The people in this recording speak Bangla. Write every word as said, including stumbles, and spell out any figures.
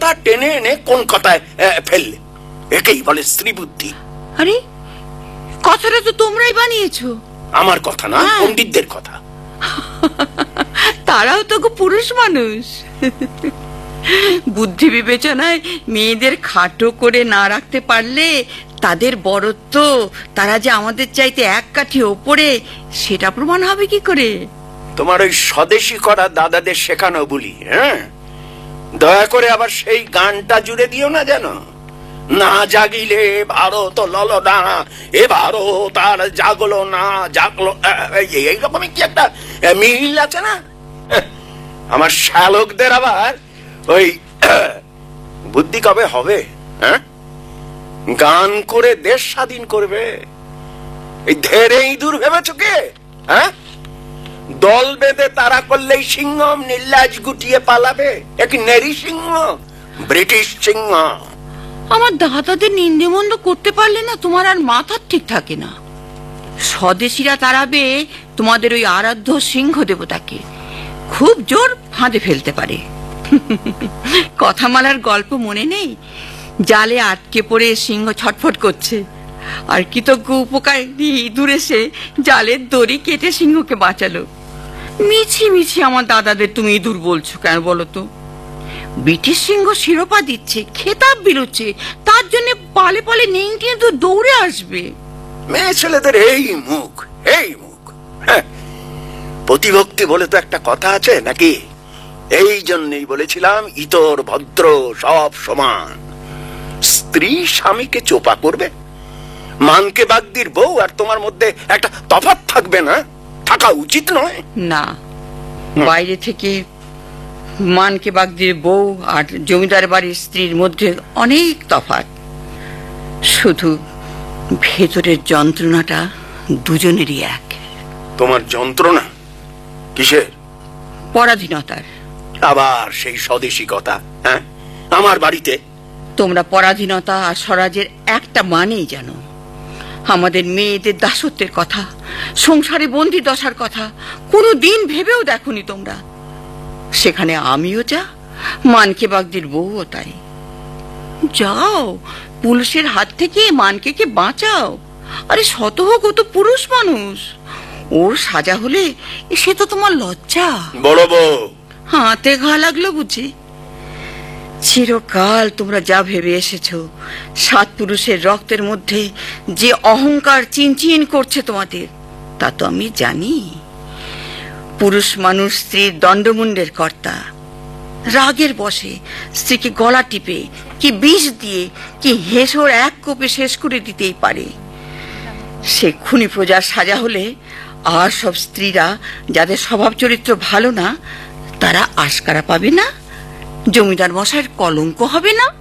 কথা টেনে এনে কোন কথায় ফেললে, একেই বলে স্ত্রী বুদ্ধি। আরে কথাটা তো তোমরাই বানিয়েছো। আমার কথা না, পণ্ডিতদের কথা। তারাও তো পুরুষ মানুষ। বুদ্ধি বিবেচনায় মেয়েদের খাটো করে না রাখতে পারলে তাদের বড়ত্ব, তারা যে আমাদের চাইতে এক কাঠি ওপরে, সেটা প্রমাণ হবে কি করে? তোমার ওই স্বদেশী করা দাদাদের শেখানো বলি, হ্যাঁ, দয়া করে আবার সেই গানটা জুড়ে দিও না যেন। না জাগিলে ভারত লল না, এ ভারত আর জাগলো না, জাগলো, এইরকমই কি একটা মিল আছে না? আমার শ্যালকদের আবার ওই বুদ্ধি কবে হবে? হ্যাঁ, গান করে দেশ স্বাধীন করবে, এই ধেরে ইঁদুর ভেবেছ কে? হ্যাঁ, দল বেঁধে তারা করলেই সিংহ নির্লাজ গুটিয়ে পালাবে, এক নেরি সিংহ, ব্রিটিশ সিংহ। আমার দাদাদের নিন্দেমন্দ করতে পারলে না তোমার আর মাথা ঠিক থাকে না। স্বদেশীরা তাড়াবে তোমাদের ওই আরাধ্য সিংহ দেবতাকে, খুব জোর ফাঁদে ফেলতে পারে। কথামালার গল্প মনে নেই? জালে আটকে পড়ে সিংহ ছটফট করছে, আর কৃতজ্ঞ উপকারী ইঁদুর এসে জালের দড়ি কেটে সিংহকে বাঁচালো। মিছি মিছি আমার দাদাদের তুমি ইঁদুর বলছো কেন বলো তো? ব্রিটিশ সিংহ শিরোপা দিচ্ছে, খেতাব বিরুচ্ছে, তার জন্য পালে পালে নেংটি ইঁদুর দৌড়ে আসবে। মেয়ে ছেলেদের এই মুখ, এই মুখ। হ্যাঁ, প্রতিভক্তি বলে তো একটা কথা আছে নাকি? এই জন্যই বলেছিলাম ইতর ভদ্র সব সমান। স্ত্রী স্বামীকে চোপা করবে, মানকে বাগদির বউ আর তোমার মধ্যে একটা তফাৎ থাকবে না, থাকা উচিত নয়। না, বাইরে থেকে মানকে বাগদির বউ আর জমিদার বাড়ির স্ত্রীর মধ্যে অনেক তফাৎ, শুধু ভেতরের যন্ত্রণাটা দুজনেরই এক। তোমার যন্ত্রণা কিসের? পরাধীনতার। আবার সেই স্বদেশী কথা। হ্যাঁ, আমার বাড়িতে তোমরা পরাধীনতা আর স্বরাজের একটা মানেই জানো। আমাদের মেয়েদের দাসত্বের কথা, সংসারে বন্দি দশার কথা কোনো দিন ভেবেও দেখোনি তোমরা। সেখানে আমিও যা, মানকে বাগদির বউও তাই। যাও, পুলিশের হাত থেকে মানকে কে বাঁচাও। আরে শত হোক, ও তো পুরুষ মানুষ, ওর সাজা হলে সে তো তোমার লজ্জা। বড় বউ, হাতে ঘা লাগলো বুঝি? চিরকাল তোমরা যা ভেবে এসেছো, সাত পুরুষের রক্তের মধ্যে যে অহংকার চিনচিন করছে তোমাদের, তা তো আমি জানি। পুরুষ মানুষ স্ত্রীর দণ্ডমুণ্ডের কর্তা। রাগের বশে স্ত্রীকে গলা টিপে, কি বিষ দিয়ে, কি হেসর এক কোপে শেষ করে দিতেই পারে। সে খুনি প্রজার সাজা হলে আর সব স্ত্রীরা যাদের স্বভাব চরিত্র ভালো না, তারা আশকারা পাবে না, জমিদার মশাইয়ের কলঙ্ক হবে না।